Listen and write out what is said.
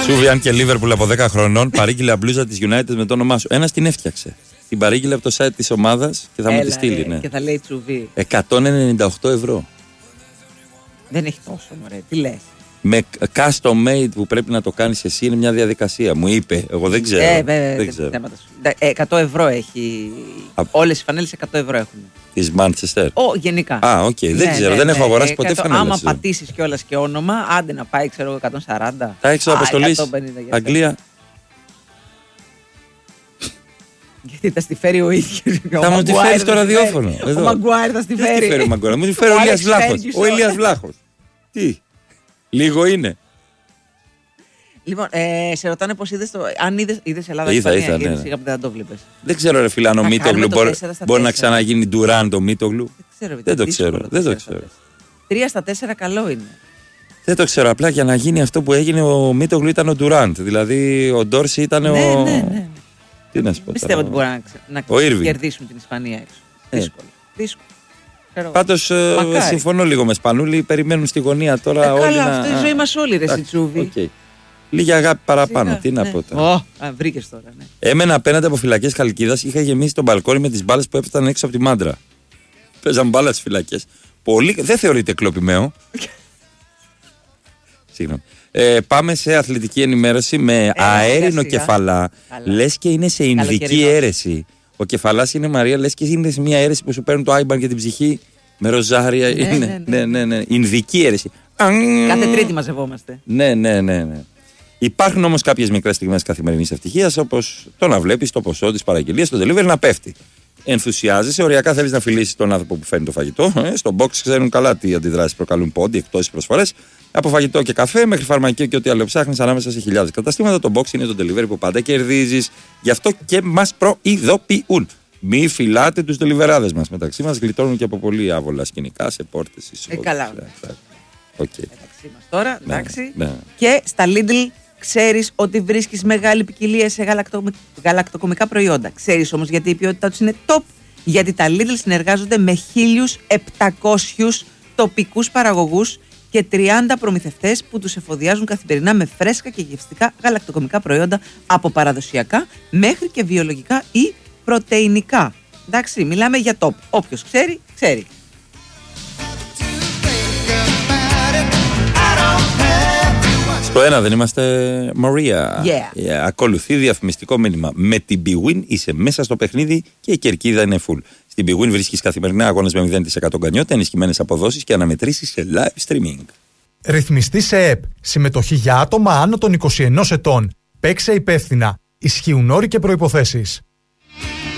Τσούβι, αν και Λίβερπουλ από 10 χρονών, παρήγγειλε μπλούζα της United με το όνομά σου. Ένας την έφτιαξε. Την παρήγγειλε από το site της ομάδας και θα μου τη στείλει. Ναι. Και θα λέει Τσούβι. 198 ευρώ. Δεν έχει τόσο, μωρέ. Τι λες. Με custom made που πρέπει να το κάνεις εσύ είναι μια διαδικασία. Μου είπε. Εγώ δεν ξέρω. Δεν ξέρω. 100 ευρώ έχει. Όλες οι φανέλες 100 ευρώ έχουν. Της Manchester. Γενικά. Οκ. Δεν ξέρω. Δεν έχω αγοράσει ποτέ φανέλες. Άμα πατήσεις κιόλας και όνομα, άντε να πάει, ξέρω 140. Τα έξω αποστολής. Αγγλία. Γιατί θα στη φέρει ο ίδιος. Θα μου τη φέρει στο ραδιόφωνο. Ο Μαγκουάιρ θα στη φέρει. Μου τη φέρει ο Ηλίας Βλάχος. Τι. Λίγο είναι. Λοιπόν, σε ρωτάνε πώς είδες το. Αν είδες Ελλάδα. Είδα, ναι. Δεν το βλέπεις. Δεν ξέρω, ρε φίλε, αν ο Μίτογλου μπορεί να ξαναγίνει Ντουράν το Μίτογλου. Δεν το ξέρω. 3 στα 4 καλό είναι. Δεν το ξέρω. Απλά για να γίνει αυτό που έγινε, ο Μίτογλου ήταν ο Ντουράντ. Δηλαδή ο Ντόρση ήταν ο. Ναι. Τι να σου πω. Πιστεύω ότι μπορεί να κερδίσουν την Ισπανία έξω. Δύσκολο. Πάντως συμφωνώ λίγο με Σπανούλη. Περιμένουν στη γωνία τώρα όλοι. Καλά, αυτή η ζωή μας όλοι, ρε Σιτσούβι. Λίγη αγάπη παραπάνω. Τι να πω τώρα. Βρήκες τώρα. Έμενα απέναντι από φυλακές Χαλκίδας. Είχα γεμίσει τον μπαλκόνι με τις μπάλες που έπεφταν έξω από τη μάντρα. Παίζαν μπάλα στις φυλακές. Δεν θεωρείται κλοπημαίο. Συγγνώμη. Πάμε σε αθλητική ενημέρωση με αέρινο κεφαλά. Λες και είναι σε ινδική αίρεση. Ο κεφαλάς είναι, Μαρία, λες και είναι σε μια αίρεση που σου παίρνουν το άιμπαν και την ψυχή με ροζάρια. Ναι. Ινδική αίρεση. Κάθε Τρίτη μαζευόμαστε. Ναι. Υπάρχουν όμως κάποιες μικρές στιγμές καθημερινής ευτυχίας, όπως το να βλέπεις το ποσό της παραγγελίας, το delivery να πέφτει. Ενθουσιάζεσαι, οριακά θέλεις να φιλήσεις τον άνθρωπο που φέρνει το φαγητό. Στο box ξέρουν καλά τι αντιδράσεις προκαλούν πόντι, εκτόσεις, προσφορές. Από φαγητό και καφέ μέχρι φαρμακείο και ό,τι άλλο ψάχνεις ανάμεσα σε χιλιάδες καταστήματα. Το box είναι το delivery που πάντα κερδίζεις. Γι' αυτό και μας προειδοποιούν. Μη φυλάτε τους deliverάδες μας. Μεταξύ μας γλιτώνουν και από πολύ άβολα σκηνικά σε πόρτες εισόδου. Καλά. Μεταξύ μας τώρα, εντάξει. Και στα Lidl ξέρεις ότι βρίσκεις μεγάλη ποικιλία σε γαλακτοκομικά προϊόντα. Ξέρεις όμως γιατί η ποιότητά τους είναι top. Γιατί τα Lidl συνεργάζονται με 1.700 τοπικούς παραγωγούς και 30 προμηθευτές που τους εφοδιάζουν καθημερινά με φρέσκα και γευστικά γαλακτοκομικά προϊόντα από παραδοσιακά μέχρι και βιολογικά ή πρωτεϊνικά. Εντάξει, μιλάμε για top. Όποιος ξέρει, ξέρει. Στο ένα δεν είμαστε, Μαρία. Ακολουθεί διαφημιστικό μήνυμα. Με την BWIN είσαι μέσα στο παιχνίδι και η κερκίδα είναι full. Στην BWIN βρίσκεις καθημερινά αγώνες με 0% γκανιότητα, ενισχυμένες αποδόσεις και αναμετρήσεις σε live streaming. Ρυθμιστή σε ΕΠ. Συμμετοχή για άτομα άνω των 21 ετών. Παίξε υπεύθυνα. Ισχύουν όροι και προϋποθέσεις.